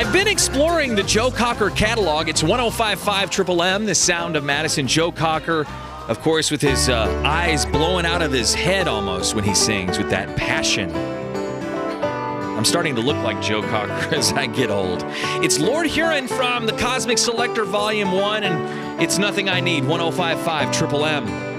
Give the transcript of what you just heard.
I've been exploring the Joe Cocker catalog. It's 105.5 Triple M, the sound of Madison. Joe Cocker, of course, with his eyes blowing out of his head almost when he sings with that passion. I'm starting to look like Joe Cocker as I get old. It's Lord Huron from the Cosmic Selector Volume 1, and It's Nothing I Need, 105.5 Triple M.